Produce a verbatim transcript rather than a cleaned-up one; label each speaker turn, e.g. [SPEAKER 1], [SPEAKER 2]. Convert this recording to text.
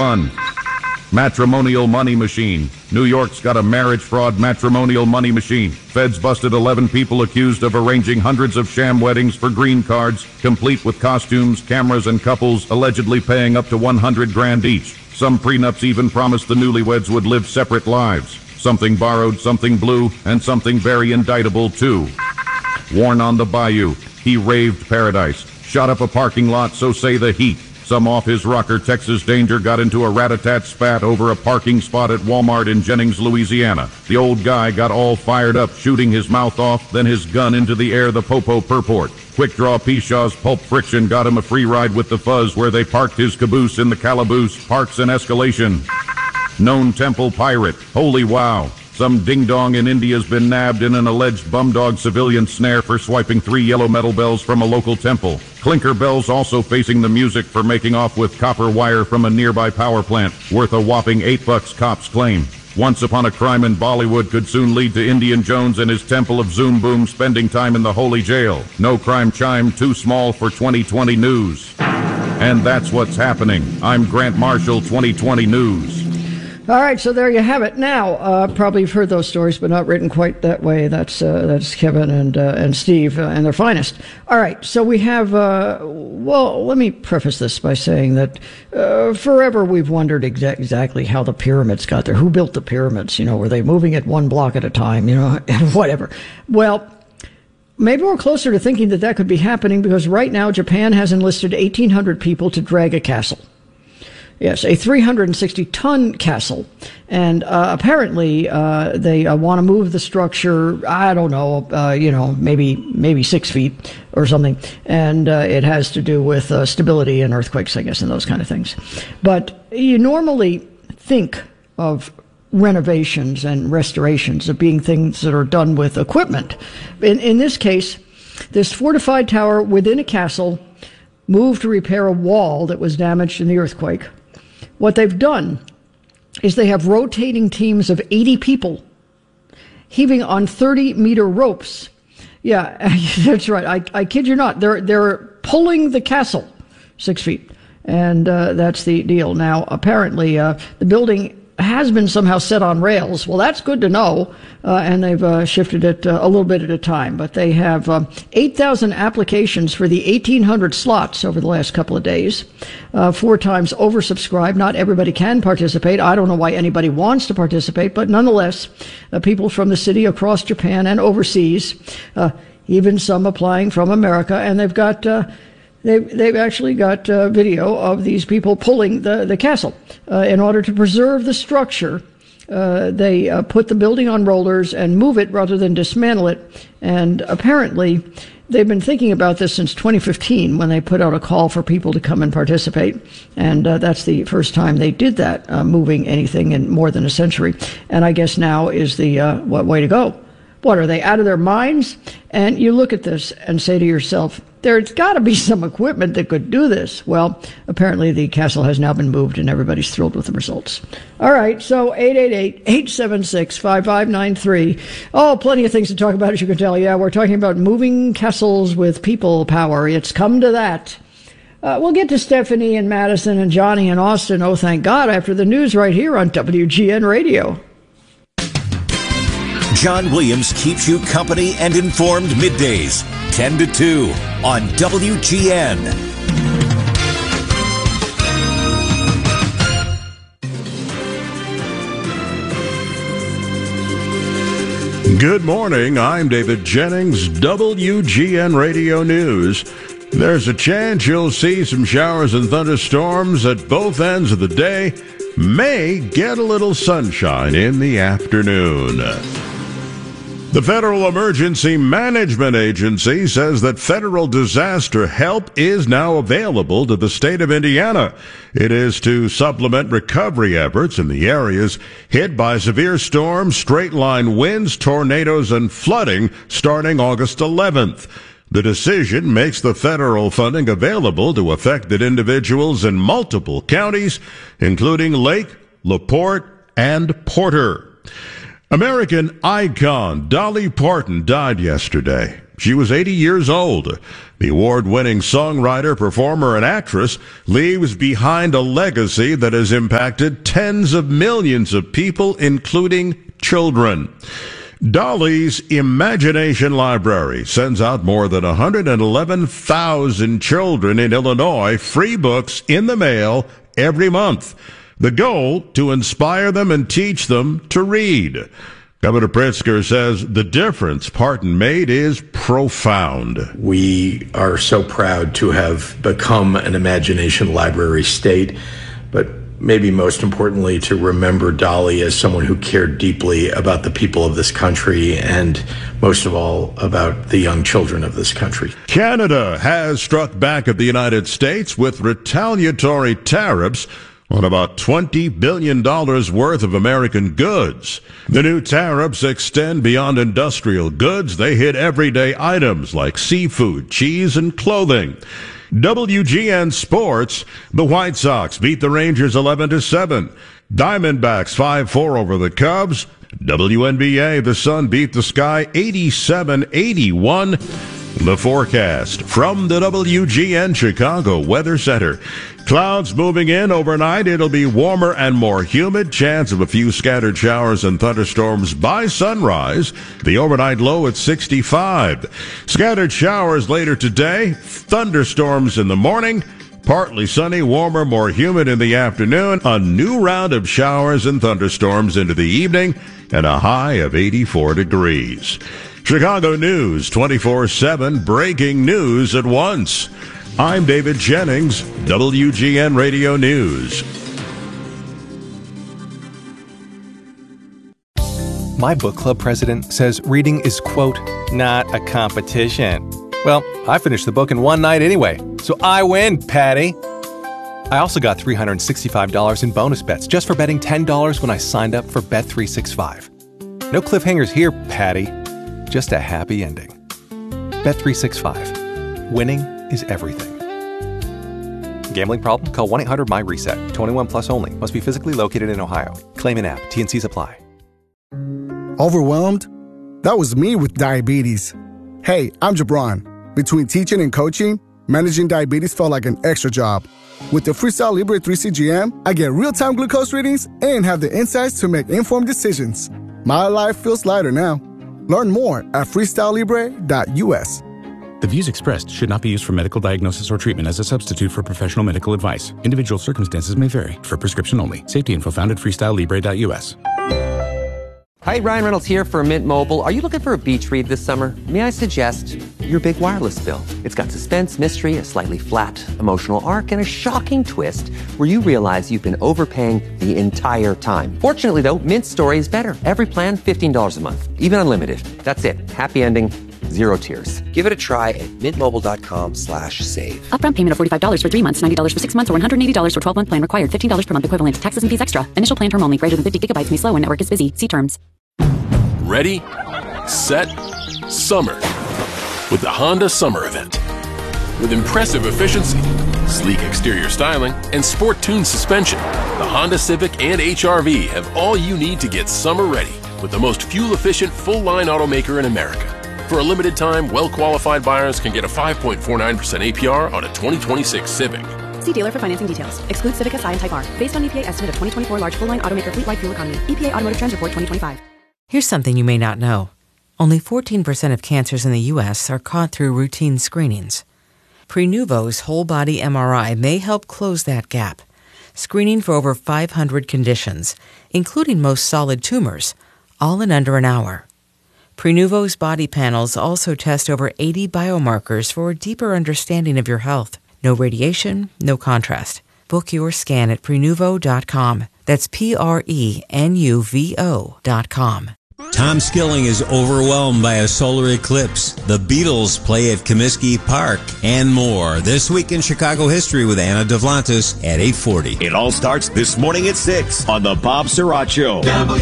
[SPEAKER 1] done. Matrimonial money machine. New York's got a marriage fraud matrimonial money machine. Feds busted eleven people accused of arranging hundreds of sham weddings for green cards, complete with costumes, cameras, and couples allegedly paying up to one hundred grand each. Some prenups even promised the newlyweds would live separate lives. Something borrowed, something blue, and something very indictable, too. Worn on the bayou. He raved paradise. Shot up a parking lot, so say the heat. Some off his rocker Texas Danger got into a rat-a-tat spat over a parking spot at Walmart in Jennings, Louisiana. The old guy got all fired up, shooting his mouth off, then his gun into the air, the popo purport. Quick Draw Pishaw's Pulp Friction got him a free ride with the Fuzz, where they parked his caboose in the calaboose. Parks and escalation. Known temple pirate. Holy wow. Some ding-dong in India's been nabbed in an alleged bumdog civilian snare for swiping three yellow metal bells from a local temple. Clinker Bells also facing the music for making off with copper wire from a nearby power plant, worth a whopping eight bucks, cops claim. Once upon a crime in Bollywood could soon lead to Indian Jones and his temple of Zoom Boom spending time in the holy jail. No crime chime too small for twenty twenty news. And that's what's happening. I'm Grant Marshall, twenty twenty News.
[SPEAKER 2] All right, so there you have it. Now, uh, probably you've heard those stories, but not written quite that way. That's uh, that's Kevin and uh, and Steve uh, and their finest. All right, so we have. Uh, well, let me preface this by saying that uh, forever we've wondered exa- exactly how the pyramids got there. Who built the pyramids? You know, were they moving it one block at a time? You know, and whatever. Well, maybe we're closer to thinking that that could be happening because right now Japan has enlisted eighteen hundred people to drag a castle. Yes, a three hundred sixty ton castle. And uh, apparently uh, they uh, want to move the structure, I don't know, uh, you know, maybe maybe six feet or something. And uh, it has to do with uh, stability and earthquakes, I guess, and those kind of things. But you normally think of renovations and restorations of being things that are done with equipment. In, in this case, this fortified tower within a castle moved to repair a wall that was damaged in the earthquake. What they've done is they have rotating teams of eighty people heaving on thirty meter ropes. Yeah, that's right. I, I kid you not. They're they're pulling the castle six feet, and uh, that's the deal. Now, apparently, uh, the building has been somehow set on rails. Well, that's good to know, uh, and they've uh, shifted it uh, a little bit at a time. But they have um, eight thousand applications for the eighteen hundred slots over the last couple of days, uh, four times oversubscribed. Not everybody can participate. I don't know why anybody wants to participate, but nonetheless, uh, people from the city across Japan and overseas, uh, even some applying from America, and they've got... Uh, They've, they've actually got uh, video of these people pulling the, the castle. Uh, in order to preserve the structure, uh, they uh, put the building on rollers and move it rather than dismantle it. And apparently, they've been thinking about this since twenty fifteen when they put out a call for people to come and participate. And uh, that's the first time they did that, uh, moving anything in more than a century. And I guess now is the uh, what way to go. What, are they out of their minds? And you look at this and say to yourself, there's got to be some equipment that could do this. Well, apparently the castle has now been moved and everybody's thrilled with the results. All right, so eight eight eight, eight seven six, five five nine three. Oh, plenty of things to talk about, as you can tell. Yeah, we're talking about moving castles with people power. It's come to that. Uh, we'll get to Stephanie and Madison and Johnny and Austin, oh, thank God, after the news right here on W G N Radio.
[SPEAKER 3] John Williams keeps you company and informed middays, ten to two on W G N.
[SPEAKER 4] Good morning. I'm David Jennings, W G N Radio News. There's a chance you'll see some showers and thunderstorms at both ends of the day. May get a little sunshine in the afternoon. The Federal Emergency Management Agency says that federal disaster help is now available to the state of Indiana. It is to supplement recovery efforts in the areas hit by severe storms, straight-line winds, tornadoes, and flooding starting August eleventh. The decision makes the federal funding available to affected individuals in multiple counties, including Lake, LaPorte, and Porter. American icon Dolly Parton died yesterday. She was eighty years old. The award-winning songwriter, performer, and actress leaves behind a legacy that has impacted tens of millions of people, including children. Dolly's Imagination Library sends out more than one hundred eleven thousand children in Illinois free books in the mail every month. The goal, to inspire them and teach them to read. Governor Pritzker says the difference Parton made is profound.
[SPEAKER 5] We are so proud to have become an Imagination Library state, but maybe most importantly, to remember Dolly as someone who cared deeply about the people of this country and, most of all, about the young children of this country.
[SPEAKER 4] Canada has struck back at the United States with retaliatory tariffs on about twenty billion dollars worth of American goods. The new tariffs extend beyond industrial goods. They hit everyday items like seafood, cheese, and clothing. W G N Sports, the White Sox beat the Rangers eleven to seven. Diamondbacks five four over the Cubs. W N B A, the Sun beat the Sky eighty-seven eighty-one. The forecast from the W G N Chicago Weather Center. Clouds moving in overnight. It'll be warmer and more humid. Chance of a few scattered showers and thunderstorms by sunrise. The overnight low at sixty-five. Scattered showers later today. Thunderstorms in the morning. Partly sunny, warmer, more humid in the afternoon. A new round of showers and thunderstorms into the evening and a high of eighty-four degrees. Chicago News twenty-four seven, breaking news at once. I'm David Jennings, W G N Radio News.
[SPEAKER 6] My book club president says reading is, quote, not a competition. Well, I finished the book in one night anyway, so I win, Patty. I also got three hundred sixty-five dollars in bonus bets just for betting ten dollars when I signed up for Bet three sixty-five. No cliffhangers here, Patty. Just a happy ending. Bet three sixty-five. Winning is everything. Gambling problem? Call one eight hundred my reset. twenty-one plus only. Must be physically located in Ohio. Claim in app. T and C's apply.
[SPEAKER 7] Overwhelmed? That was me with diabetes. Hey, I'm Jabron. Between teaching and coaching, managing diabetes felt like an extra job. With the Freestyle Libre three C G M, I get real-time glucose readings and have the insights to make informed decisions. My life feels lighter now. Learn more at freestyle libre dot U S.
[SPEAKER 8] The views expressed should not be used for medical diagnosis or treatment as a substitute for professional medical advice. Individual circumstances may vary. For prescription only. Safety info found at freestyle libre dot U S.
[SPEAKER 9] Hi, Ryan Reynolds here for Mint Mobile. Are you looking for a beach read this summer? May I suggest your big wireless bill? It's got suspense, mystery, a slightly flat emotional arc, and a shocking twist where you realize you've been overpaying the entire time. Fortunately, though, Mint's story is better. Every plan, fifteen dollars a month. Even unlimited. That's it. Happy ending. Zero tears. Give it a try at mintmobile.com slash save.
[SPEAKER 10] Upfront payment of forty-five dollars for three months, ninety dollars for six months, or one hundred eighty dollars for twelve-month plan required. fifteen dollars per month equivalent. Taxes and fees extra. Initial plan term only. Greater than fifty gigabytes may slow when network is busy. See terms.
[SPEAKER 11] Ready, set, summer with the Honda Summer Event. With impressive efficiency, sleek exterior styling, and sport-tuned suspension, the Honda Civic and H R V have all you need to get summer ready with the most fuel-efficient full-line automaker in America. For a limited time, well-qualified buyers can get a five point four nine percent A P R on a twenty twenty-six Civic.
[SPEAKER 10] See dealer for financing details. Excludes Civic S I and Type R. Based on E P A estimate of twenty twenty-four large full-line automaker fleet-wide fuel economy. E P A Automotive Trends Report twenty twenty-five.
[SPEAKER 12] Here's something you may not know. Only fourteen percent of cancers in the U S are caught through routine screenings. Prenuvo's whole-body M R I may help close that gap, screening for over five hundred conditions, including most solid tumors, all in under an hour. Prenuvo's body panels also test over eighty biomarkers for a deeper understanding of your health. No radiation, no contrast. Book your scan at prenuvo dot com. That's P R E N U V O dot com.
[SPEAKER 13] Tom Skilling is overwhelmed by a solar eclipse. The Beatles play at Comiskey Park and more. This week in Chicago history with Anna Devlantis at eight forty.
[SPEAKER 3] It all starts this morning at six on the Bob Surratt Show.